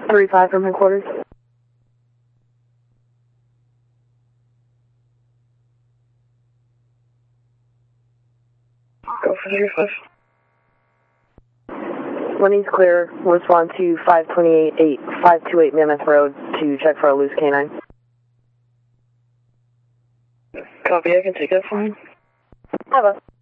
3-5 from headquarters. Go for 3-5. When he's clear, respond to 528 Mammoth Road to check for a loose canine. Copy, I can take that for him. Have a.